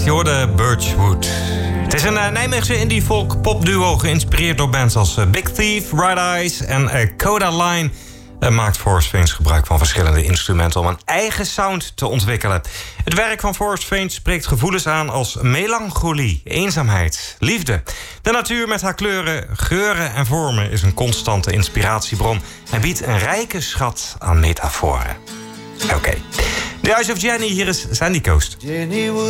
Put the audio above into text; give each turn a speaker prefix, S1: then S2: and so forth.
S1: Je hoorde Birchwood. Het is een Nijmeegse indie folk popduo geïnspireerd door bands als Big Thief, Bright Eyes en Coda Line. Maakt Forest Fiends gebruik van verschillende instrumenten om een eigen sound te ontwikkelen. Het werk van Forest Fiends spreekt gevoelens aan als melancholie, eenzaamheid, liefde. De natuur met haar kleuren, geuren en vormen is een constante inspiratiebron en biedt een rijke schat aan metaforen. Oké. The Eyes of Jenny, hier is Sandy Coast.
S2: Jenny